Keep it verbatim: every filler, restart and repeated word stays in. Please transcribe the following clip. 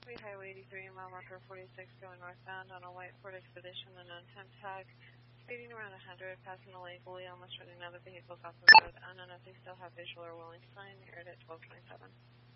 Three Highway eighty-three, mile marker forty-six, going northbound on a white Ford Expedition, an untemp tag, speeding around one hundred, passing the lake, Lee, almost running another vehicle off the road. Unknown if they still have visual or willing sign, aired at twelve twenty-seven.